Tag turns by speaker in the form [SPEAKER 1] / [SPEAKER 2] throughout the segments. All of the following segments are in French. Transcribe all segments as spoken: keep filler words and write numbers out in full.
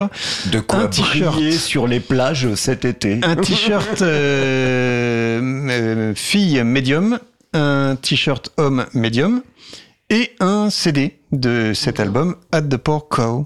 [SPEAKER 1] De quoi
[SPEAKER 2] un t-shirt
[SPEAKER 1] briller sur les plages cet été.
[SPEAKER 2] Un t-shirt euh, euh, fille médium, un t-shirt homme médium et un C D de cet album At the Pork Cow.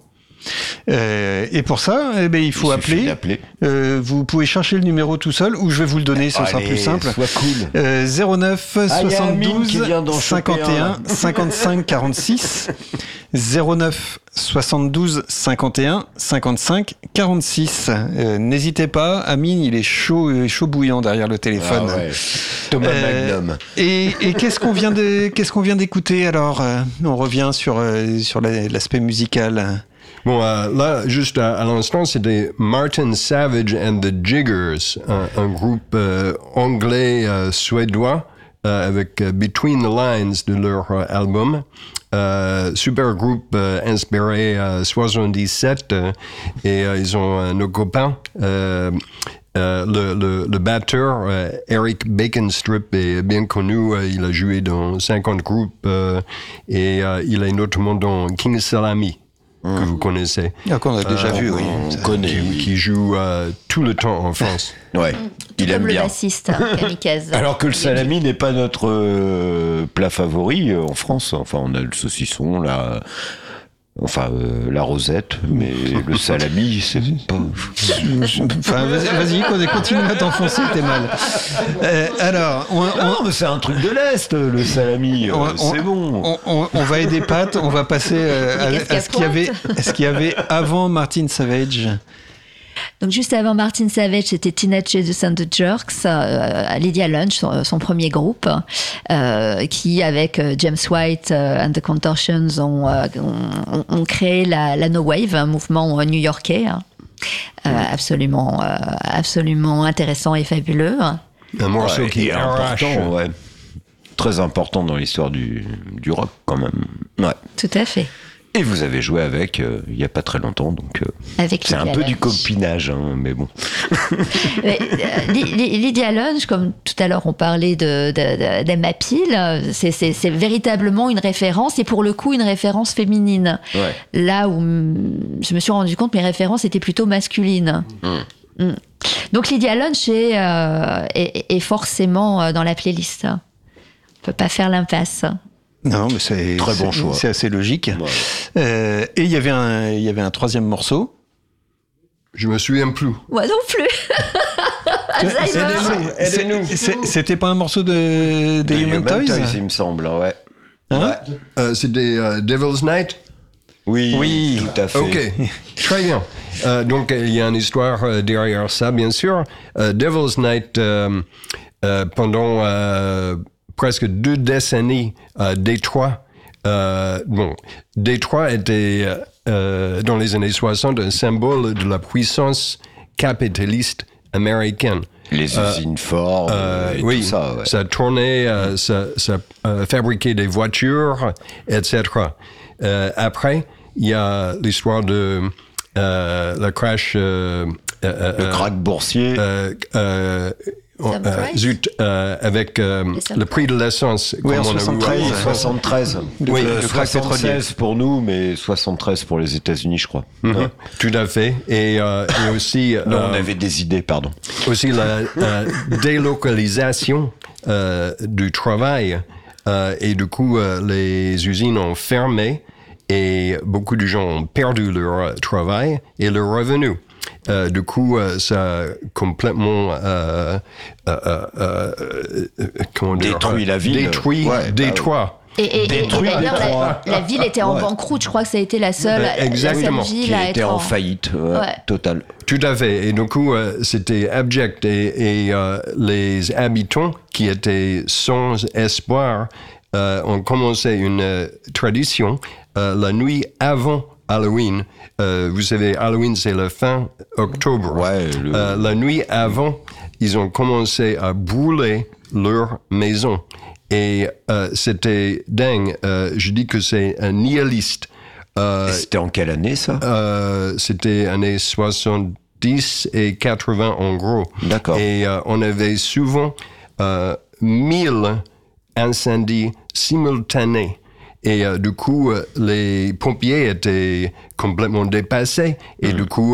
[SPEAKER 2] Euh, et pour ça, eh ben, il faut
[SPEAKER 1] il
[SPEAKER 2] appeler. Euh, vous pouvez chercher le numéro tout seul ou je vais vous le donner, ce sera plus simple.
[SPEAKER 1] Sois cool.
[SPEAKER 2] Euh, zéro neuf soixante-douze cinquante et un cinquante-cinq quarante-six zéro neuf soixante-douze cinquante et un cinquante-cinq quarante-six. Euh, n'hésitez pas, Amine, il est chaud, il est chaud bouillant derrière le téléphone.
[SPEAKER 1] Ah ouais. Thomas euh, Magnum.
[SPEAKER 2] Et, et qu'est-ce qu'on vient de, qu'est-ce qu'on vient d'écouter alors euh, On revient sur euh, sur la, l'aspect musical.
[SPEAKER 3] Bon, euh, là, juste à, à l'instant, c'était Martin Savage and the Jiggers, un, un groupe euh, anglais-suédois euh, avec euh, Between the Lines de leur euh, album. Euh, super groupe euh, inspiré à soixante-dix-sept euh, et euh, ils ont euh, nos copains. Euh, Euh, le, le, le batteur, euh, Eric Baconstrip, est bien connu. Euh, il a joué dans cinquante groupes euh, et euh, il est notamment dans King Salami, mmh. que vous connaissez.
[SPEAKER 2] Ah, qu'on a déjà euh, vu, oui.
[SPEAKER 1] On connaît.
[SPEAKER 3] Qui, qui joue euh, tout le temps en France.
[SPEAKER 1] Ouais,
[SPEAKER 4] mmh.
[SPEAKER 1] il aime
[SPEAKER 4] comme
[SPEAKER 1] bien.
[SPEAKER 4] Le bassiste, hein, Kamikaze.
[SPEAKER 1] Alors que le salami n'est pas notre euh, plat favori euh, en France. Enfin, on a le saucisson, la... Enfin, euh, la rosette, mais le salami, c'est pas...
[SPEAKER 2] Enfin, vas-y, vas-y, continue à t'enfoncer, t'es mal. Euh, alors, on, on...
[SPEAKER 1] Non, mais c'est un truc de l'Est, le salami,
[SPEAKER 2] on,
[SPEAKER 1] euh, c'est
[SPEAKER 2] on,
[SPEAKER 1] bon.
[SPEAKER 2] On, on, on va aider Pat, on va passer euh, à, à ce qu'il y avait, à ce qu'il y avait avant Martin Savage.
[SPEAKER 4] Donc juste avant Martin Savage, c'était Teenage and the Jerks, euh, Lydia Lunch, son, son premier groupe, euh, qui avec euh, James White euh, and the Contortions ont, euh, ont, ont créé la, la No Wave, un mouvement euh, new-yorkais, hein, euh, absolument, euh, absolument intéressant et fabuleux.
[SPEAKER 3] Un morceau
[SPEAKER 1] ouais,
[SPEAKER 3] qui est
[SPEAKER 1] important, ouais. Très important dans l'histoire du, du rock quand même. Ouais.
[SPEAKER 4] Tout à fait.
[SPEAKER 1] Et vous avez joué avec euh, il n'y a pas très longtemps, donc euh,
[SPEAKER 4] avec
[SPEAKER 1] c'est
[SPEAKER 4] Lydia
[SPEAKER 1] un peu
[SPEAKER 4] Lunch.
[SPEAKER 1] du copinage, hein, mais bon.
[SPEAKER 4] mais, euh, Lydia Lunch, comme tout à l'heure on parlait de, de, de, d'Emma Peel, c'est, c'est, c'est véritablement une référence, et pour le coup une référence féminine.
[SPEAKER 1] Ouais.
[SPEAKER 4] Là où je me suis rendu compte que mes références étaient plutôt masculines. Mmh. Mmh. Donc Lydia Lunch est, euh, est, est forcément dans la playlist. On ne peut pas faire l'impasse.
[SPEAKER 2] Non, mais c'est
[SPEAKER 1] très bon
[SPEAKER 2] c'est,
[SPEAKER 1] choix.
[SPEAKER 2] C'est assez logique.
[SPEAKER 1] Ouais.
[SPEAKER 2] Euh, et il y avait un, il y avait un troisième morceau.
[SPEAKER 3] Je me souviens plus.
[SPEAKER 4] Moi non plus.
[SPEAKER 2] Aidez-nous. C'était pas un morceau de, de, de Human, Human Toys,
[SPEAKER 1] Toys, il me semble, ouais.
[SPEAKER 2] Hein
[SPEAKER 3] ouais. Euh, c'était uh, Devil's Night.
[SPEAKER 1] Oui, oui, tout à fait.
[SPEAKER 3] Ok, très bien. Euh, donc il y a une histoire euh, derrière ça, bien sûr. Euh, Devil's Night, euh, euh, pendant euh, presque deux décennies, euh, Détroit, euh, bon, Détroit était euh, dans les années soixante un symbole de la puissance capitaliste américaine.
[SPEAKER 1] Les usines euh, Ford euh, et
[SPEAKER 3] oui,
[SPEAKER 1] tout ça. Ouais.
[SPEAKER 3] Ça tournait, euh, ça, ça euh, fabriquait des voitures, et cetera. Euh, après, il y a l'histoire de euh, le crash, euh,
[SPEAKER 1] euh, le crack boursier.
[SPEAKER 3] Euh, euh, Euh, zut, euh, avec euh, le prix de l'essence.
[SPEAKER 2] Oui, en soixante-treize.
[SPEAKER 1] Oui, soixante-treize.
[SPEAKER 3] Oui,
[SPEAKER 1] le, le soixante-seize pour nous, mais soixante-treize pour les États-Unis, je crois.
[SPEAKER 3] Mm-hmm. Ouais. Tout à fait. Et, euh, et aussi...
[SPEAKER 1] non,
[SPEAKER 3] euh,
[SPEAKER 1] on avait des idées, pardon.
[SPEAKER 3] Aussi la euh, délocalisation euh, du travail. Euh, et du coup, euh, les usines ont fermé et beaucoup de gens ont perdu leur travail et leur revenu. Euh, du coup, euh, ça a complètement euh, euh, euh, euh, comment dire,
[SPEAKER 1] détruit la ville.
[SPEAKER 3] Détruit,
[SPEAKER 1] ouais,
[SPEAKER 3] Détroit.
[SPEAKER 4] Et, et, et, et d'ailleurs, la, la ville était en ouais. banqueroute. Je crois que ça a été la seule,
[SPEAKER 3] euh, exactement.
[SPEAKER 4] la seule ville
[SPEAKER 1] qui
[SPEAKER 4] à
[SPEAKER 1] était
[SPEAKER 4] être
[SPEAKER 1] en,
[SPEAKER 4] en
[SPEAKER 1] faillite ouais, ouais. totale.
[SPEAKER 3] Tout à fait. Et du coup, euh, c'était abject. Et, et euh, les habitants qui étaient sans espoir euh, ont commencé une euh, tradition euh, la nuit avant Halloween. Euh, vous savez, Halloween, c'est le fin octobre.
[SPEAKER 1] Ouais, le...
[SPEAKER 3] euh, la nuit avant, ils ont commencé à brûler leur maison. Et euh, c'était dingue. Euh, je dis que c'est un nihiliste.
[SPEAKER 1] Euh, c'était en quelle année, ça
[SPEAKER 3] euh, C'était années soixante-dix et quatre-vingts, en gros.
[SPEAKER 1] D'accord.
[SPEAKER 3] Et euh, on avait souvent euh, mille incendies simultanés. Et euh, du coup, euh, les pompiers étaient complètement dépassés. Et mmh. du coup,